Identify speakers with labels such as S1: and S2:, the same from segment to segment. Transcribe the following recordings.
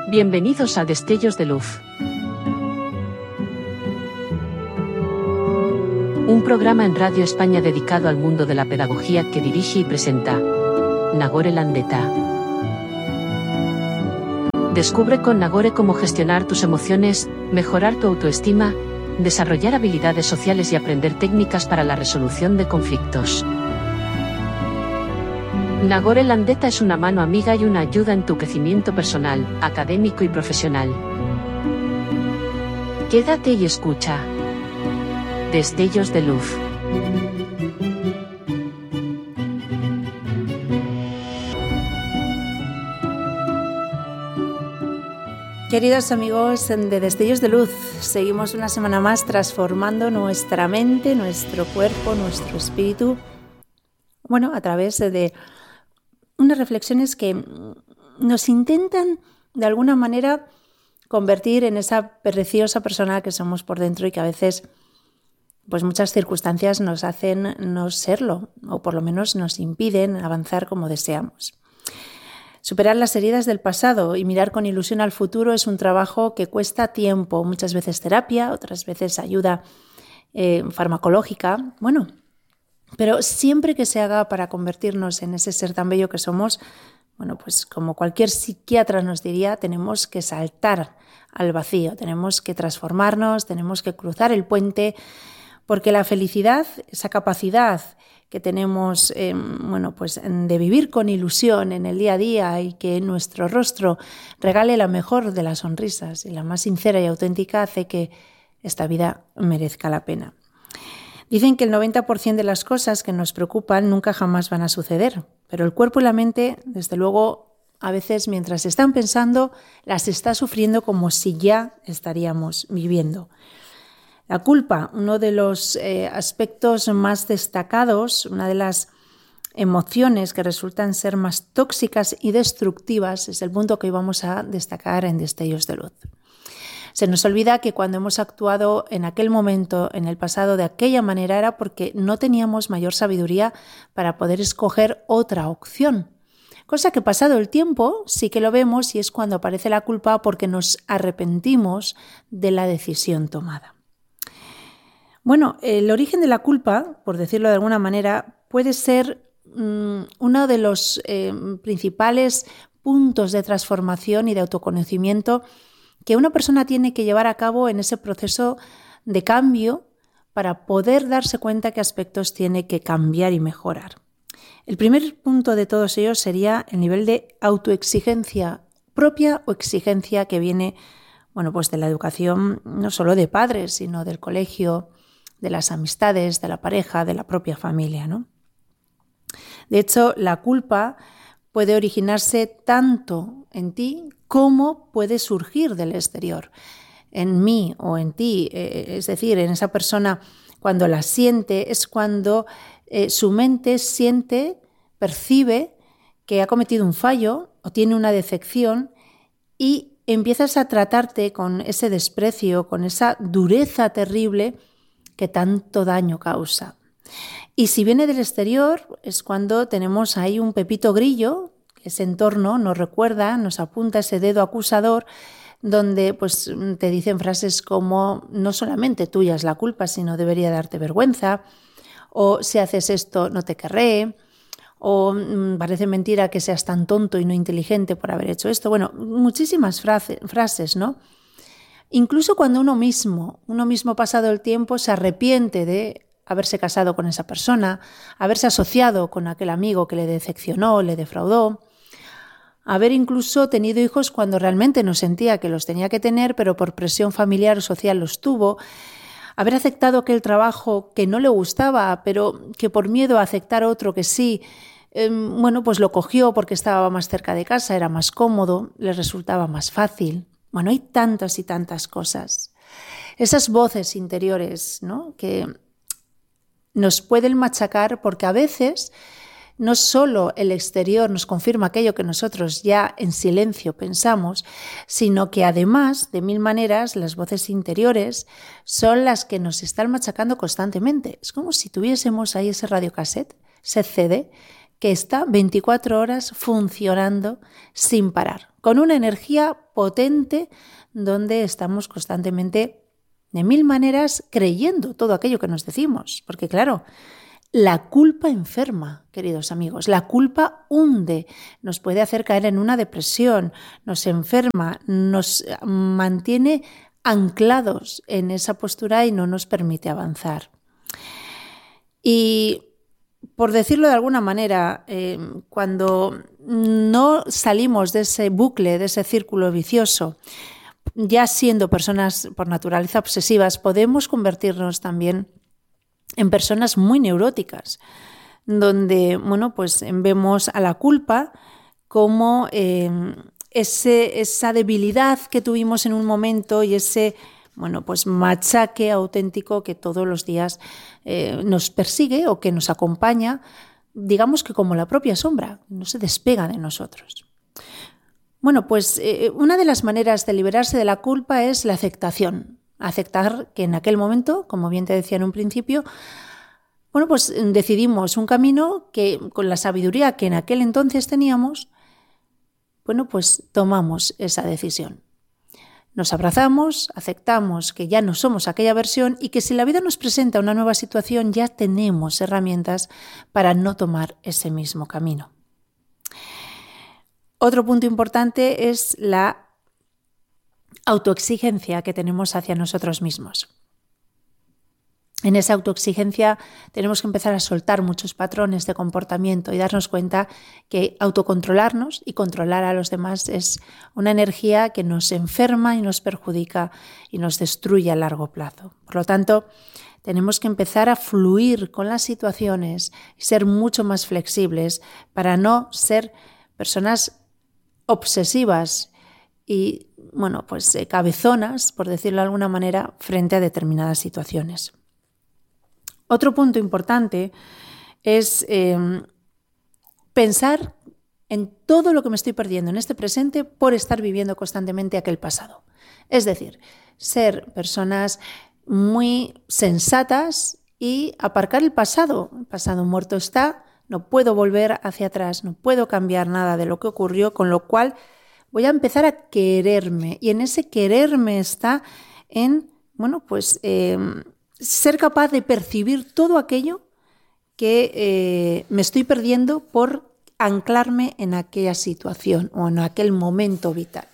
S1: Bienvenidos a Destellos de Luz. Un programa en Radio España dedicado al mundo de la pedagogía que dirige y presenta Nagore Landeta. Descubre con Nagore cómo gestionar tus emociones, mejorar tu autoestima, desarrollar habilidades sociales y aprender técnicas para la resolución de conflictos. Nagore Landeta es una mano amiga y una ayuda en tu crecimiento personal, académico y profesional. Quédate y escucha. Destellos de Luz.
S2: Queridos amigos de Destellos de Luz, seguimos una semana más transformando nuestra mente, nuestro cuerpo, nuestro espíritu, a través de unas reflexiones que nos intentan de alguna manera convertir en esa preciosa persona que somos por dentro y que a veces pues muchas circunstancias nos hacen no serlo o por lo menos nos impiden avanzar como deseamos. Superar las heridas del pasado y mirar con ilusión al futuro es un trabajo que cuesta tiempo, muchas veces terapia, otras veces ayuda farmacológica, pero siempre que se haga para convertirnos en ese ser tan bello que somos, pues como cualquier psiquiatra nos diría, tenemos que saltar al vacío, tenemos que transformarnos, tenemos que cruzar el puente, porque la felicidad, esa capacidad que tenemos de vivir con ilusión en el día a día y que nuestro rostro regale la mejor de las sonrisas y la más sincera y auténtica, hace que esta vida merezca la pena. Dicen que el 90% de las cosas que nos preocupan nunca jamás van a suceder, pero el cuerpo y la mente, desde luego, a veces mientras están pensando, las está sufriendo como si ya estaríamos viviendo. La culpa, uno de los aspectos más destacados, una de las emociones que resultan ser más tóxicas y destructivas, es el punto que hoy vamos a destacar en Destellos de Luz. Se nos olvida que cuando hemos actuado en aquel momento, en el pasado, de aquella manera era porque no teníamos mayor sabiduría para poder escoger otra opción. Cosa que pasado el tiempo sí que lo vemos y es cuando aparece la culpa porque nos arrepentimos de la decisión tomada. El origen de la culpa, por decirlo de alguna manera, puede ser uno de los principales puntos de transformación y de autoconocimiento que una persona tiene que llevar a cabo en ese proceso de cambio para poder darse cuenta qué aspectos tiene que cambiar y mejorar. El primer punto de todos ellos sería el nivel de autoexigencia propia o exigencia que viene de la educación no solo de padres, sino del colegio, de las amistades, de la pareja, de la propia familia, ¿no? De hecho, la culpa puede originarse tanto en ti como puede surgir del exterior, en mí o en ti, es decir, en esa persona cuando la siente es cuando su mente siente, percibe que ha cometido un fallo o tiene una decepción y empiezas a tratarte con ese desprecio, con esa dureza terrible que tanto daño causa. Y si viene del exterior es cuando tenemos ahí un pepito grillo. Ese entorno nos recuerda, nos apunta ese dedo acusador donde te dicen frases como no solamente tuya es la culpa, sino debería darte vergüenza, o si haces esto no te querré, o parece mentira que seas tan tonto y no inteligente por haber hecho esto. Muchísimas frases, ¿no? Incluso cuando uno mismo pasado el tiempo se arrepiente de haberse casado con esa persona, haberse asociado con aquel amigo que le decepcionó, le defraudó, haber incluso tenido hijos cuando realmente no sentía que los tenía que tener, pero por presión familiar o social los tuvo, haber aceptado aquel trabajo que no le gustaba, pero que por miedo a aceptar otro que sí, lo cogió porque estaba más cerca de casa, era más cómodo, le resultaba más fácil. Hay tantas y tantas cosas. Esas voces interiores, ¿no?, que nos pueden machacar porque a veces no solo el exterior nos confirma aquello que nosotros ya en silencio pensamos, sino que además, de mil maneras, las voces interiores son las que nos están machacando constantemente. Es como si tuviésemos ahí ese radiocassette, ese CD, que está 24 horas funcionando sin parar, con una energía potente donde estamos constantemente, de mil maneras, creyendo todo aquello que nos decimos. Porque claro, la culpa enferma, queridos amigos, la culpa hunde, nos puede hacer caer en una depresión, nos enferma, nos mantiene anclados en esa postura y no nos permite avanzar. Y por decirlo de alguna manera, cuando no salimos de ese bucle, de ese círculo vicioso, ya siendo personas por naturaleza obsesivas, podemos convertirnos también en personas muy neuróticas, donde pues vemos a la culpa como esa debilidad que tuvimos en un momento y ese machaque auténtico que todos los días nos persigue o que nos acompaña, digamos que como la propia sombra, no se despega de nosotros. Una de las maneras de liberarse de la culpa es la aceptación. Aceptar que en aquel momento, como bien te decía en un principio, decidimos un camino que con la sabiduría que en aquel entonces teníamos, tomamos esa decisión. Nos abrazamos, aceptamos que ya no somos aquella versión y que si la vida nos presenta una nueva situación ya tenemos herramientas para no tomar ese mismo camino. Otro punto importante es la autoexigencia que tenemos hacia nosotros mismos. En esa autoexigencia tenemos que empezar a soltar muchos patrones de comportamiento y darnos cuenta que autocontrolarnos y controlar a los demás es una energía que nos enferma y nos perjudica y nos destruye a largo plazo. Por lo tanto, tenemos que empezar a fluir con las situaciones y ser mucho más flexibles para no ser personas obsesivas y cabezonas, por decirlo de alguna manera, frente a determinadas situaciones. Otro punto importante es pensar en todo lo que me estoy perdiendo en este presente por estar viviendo constantemente aquel pasado. Es decir, ser personas muy sensatas y aparcar el pasado. El pasado muerto está, no puedo volver hacia atrás, no puedo cambiar nada de lo que ocurrió, con lo cual voy a empezar a quererme. Y en ese quererme está en, ser capaz de percibir todo aquello que me estoy perdiendo por anclarme en aquella situación o en aquel momento vital.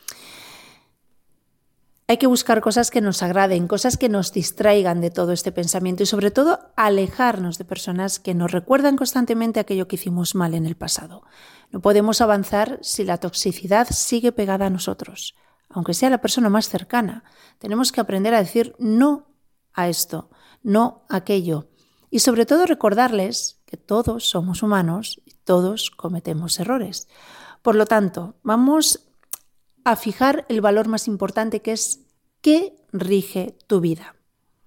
S2: Hay que buscar cosas que nos agraden, cosas que nos distraigan de todo este pensamiento y sobre todo alejarnos de personas que nos recuerdan constantemente aquello que hicimos mal en el pasado. No podemos avanzar si la toxicidad sigue pegada a nosotros, aunque sea la persona más cercana. Tenemos que aprender a decir no a esto, no a aquello. Y sobre todo recordarles que todos somos humanos y todos cometemos errores. Por lo tanto, vamos a fijar el valor más importante, que es ¿qué rige tu vida?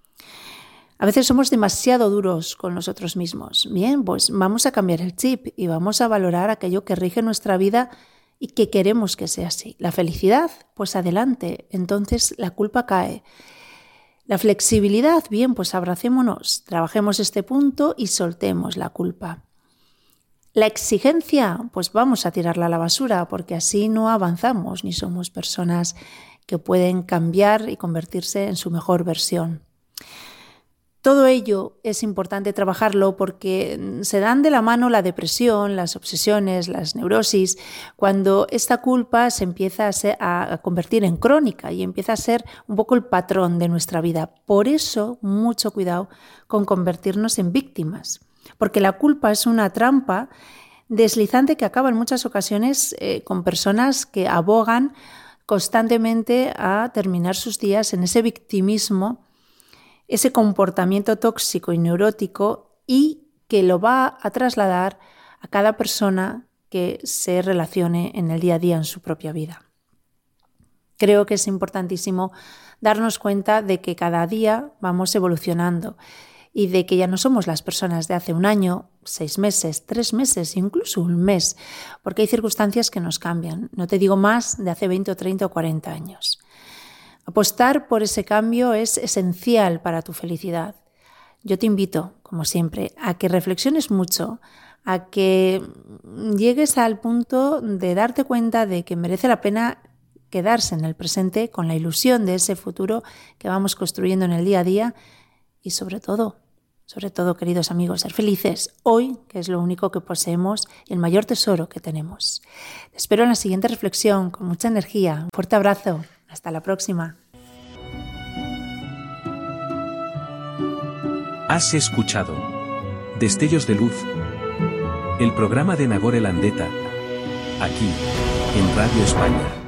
S2: A veces somos demasiado duros con nosotros mismos. Bien, pues vamos a cambiar el chip y vamos a valorar aquello que rige nuestra vida y que queremos que sea así. La felicidad, pues adelante, entonces la culpa cae. La flexibilidad, bien, pues abracémonos, trabajemos este punto y soltemos la culpa. La exigencia, pues vamos a tirarla a la basura porque así no avanzamos ni somos personas que pueden cambiar y convertirse en su mejor versión. Todo ello es importante trabajarlo porque se dan de la mano la depresión, las obsesiones, las neurosis, cuando esta culpa se empieza a convertir en crónica y empieza a ser un poco el patrón de nuestra vida. Por eso, mucho cuidado con convertirnos en víctimas, porque la culpa es una trampa deslizante que acaba en muchas ocasiones con personas que abogan constantemente a terminar sus días en ese victimismo, ese comportamiento tóxico y neurótico y que lo va a trasladar a cada persona que se relacione en el día a día en su propia vida. Creo que es importantísimo darnos cuenta de que cada día vamos evolucionando y de que ya no somos las personas de hace un año, 6 meses, 3 meses, incluso un mes, porque hay circunstancias que nos cambian. No te digo más de hace 20 o 30 o 40 años. Apostar por ese cambio es esencial para tu felicidad. Yo te invito, como siempre, a que reflexiones mucho, a que llegues al punto de darte cuenta de que merece la pena quedarse en el presente con la ilusión de ese futuro que vamos construyendo en el día a día y sobre todo, queridos amigos, ser felices hoy, que es lo único que poseemos, el mayor tesoro que tenemos. Te espero en la siguiente reflexión con mucha energía. Un fuerte abrazo. Hasta la próxima.
S3: Has escuchado Destellos de Luz, el programa de Nagore Landeta, aquí, en Radio España.